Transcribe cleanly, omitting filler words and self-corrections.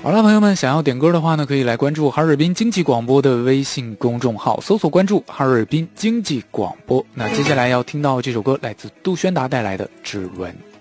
好了，朋友们，想要点歌的话呢，可以来关注哈尔滨经济广播的微信公众号，搜索关注哈尔滨经济广播。那接下来要听到这首歌，来自杜宣达带来的《指纹》。